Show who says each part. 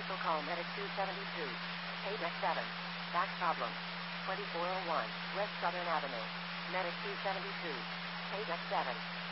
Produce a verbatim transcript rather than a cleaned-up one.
Speaker 1: Commercial call Medic two seventy-two. eight X seven. Back problem. twenty-four oh one West Southern Avenue. Medic two seventy-two. eight X seven.